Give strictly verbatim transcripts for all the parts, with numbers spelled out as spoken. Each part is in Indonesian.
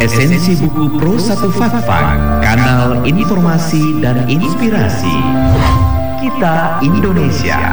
Esensi buku Pro satu Fakfak, kanal informasi dan inspirasi. Kita Indonesia.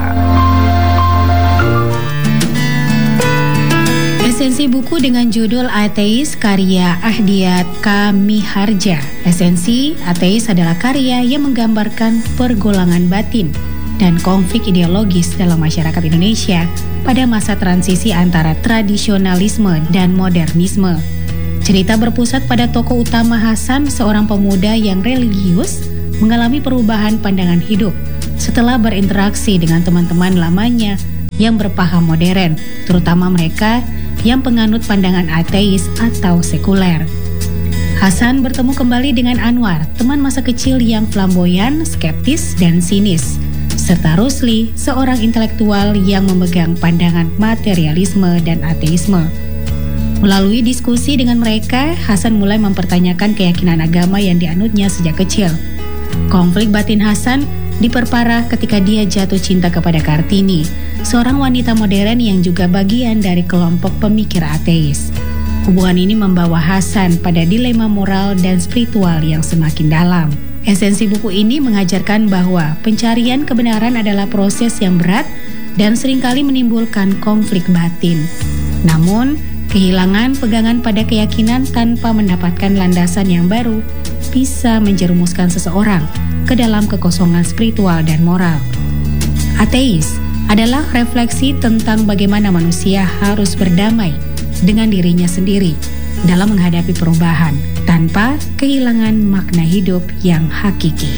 Esensi buku dengan judul Ateis karya Ahdiat K. Miharja. Esensi Ateis adalah karya yang menggambarkan pergolakan batin dan konflik ideologis dalam masyarakat Indonesia pada masa transisi antara tradisionalisme dan modernisme. Cerita berpusat pada tokoh utama Hasan, seorang pemuda yang religius, mengalami perubahan pandangan hidup setelah berinteraksi dengan teman-teman lamanya yang berpaham modern, terutama mereka yang penganut pandangan ateis atau sekuler. Hasan bertemu kembali dengan Anwar, teman masa kecil yang flamboyan, skeptis, dan sinis, serta Rusli, seorang intelektual yang memegang pandangan materialisme dan ateisme. Melalui diskusi dengan mereka, Hasan mulai mempertanyakan keyakinan agama yang dianutnya sejak kecil. Konflik batin Hasan diperparah ketika dia jatuh cinta kepada Kartini, seorang wanita modern yang juga bagian dari kelompok pemikir ateis. Hubungan ini membawa Hasan pada dilema moral dan spiritual yang semakin dalam. Esensi buku ini mengajarkan bahwa pencarian kebenaran adalah proses yang berat dan seringkali menimbulkan konflik batin. Namun, kehilangan pegangan pada keyakinan tanpa mendapatkan landasan yang baru bisa menjerumuskan seseorang ke dalam kekosongan spiritual dan moral. Ateis adalah refleksi tentang bagaimana manusia harus berdamai dengan dirinya sendiri dalam menghadapi perubahan tanpa kehilangan makna hidup yang hakiki.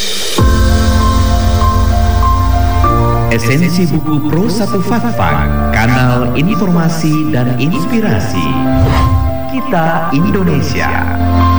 Esensi buku Pro satu Fakfak, kanal informasi dan inspirasi. Kita Indonesia.